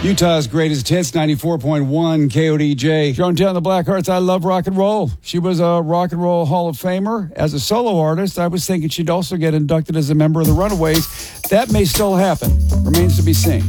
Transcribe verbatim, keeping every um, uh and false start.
Utah's greatest hits, ninety-four point one K O D J. Joan Jett, the Black Hearts, I love rock and roll. She was a rock and roll Hall of Famer. As a solo artist, I was thinking she'd also get inducted as a member of the Runaways. That may still happen. Remains to be seen.